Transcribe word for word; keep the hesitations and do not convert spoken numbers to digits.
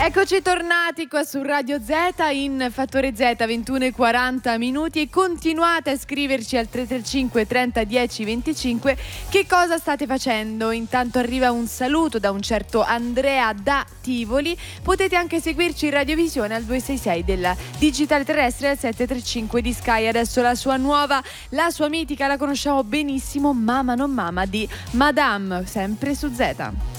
Eccoci tornati qua su Radio Z in Fattore Z, ventuno e quaranta minuti, e continuate a scriverci al tre tre cinque trenta dieci venticinque che cosa state facendo. Intanto arriva un saluto da un certo Andrea da Tivoli. Potete anche seguirci in radiovisione al due sei sei della digitale terrestre, al sette tre cinque di Sky. Adesso la sua nuova, la sua mitica, la conosciamo benissimo, Mama non Mama di Madame, sempre su Z.